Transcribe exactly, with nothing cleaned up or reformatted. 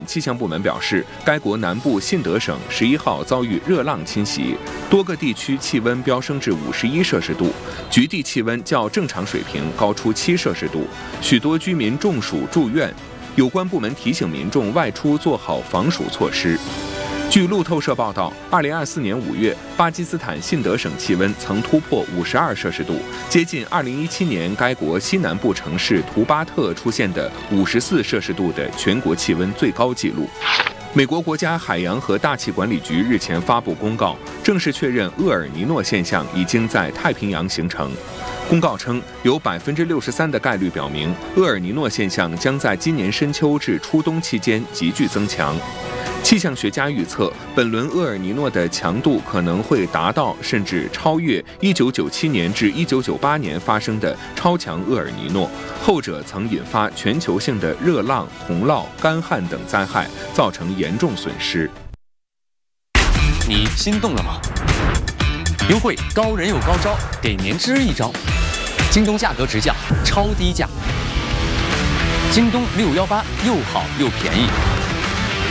气象部门表示，该国南部信德省十一号遭遇热浪侵袭，多个地区气温飙升至五十一摄氏度，局地气温较正常水平高出七摄氏度，许多居民中暑住院。有关部门提醒民众外出做好防暑措施。据路透社报道，二零二四年五月，巴基斯坦信德省气温曾突破五十二摄氏度，接近二零一七年该国西南部城市图巴特出现的五十四摄氏度的全国气温最高纪录。美国国家海洋和大气管理局日前发布公告，正式确认厄尔尼诺现象已经在太平洋形成。公告称，有百分之六十三的概率表明，厄尔尼诺现象将在今年深秋至初冬期间急剧增强。气象学家预测，本轮厄尔尼诺的强度可能会达到甚至超越一九九七年至一九九八年发生的超强厄尔尼诺，后者曾引发全球性的热浪、洪涝、干旱等灾害，造成严重损失。 你心动了吗？优惠高人有高招，给您支一招。京东价格直降，超低价。京东六幺八又好又便宜。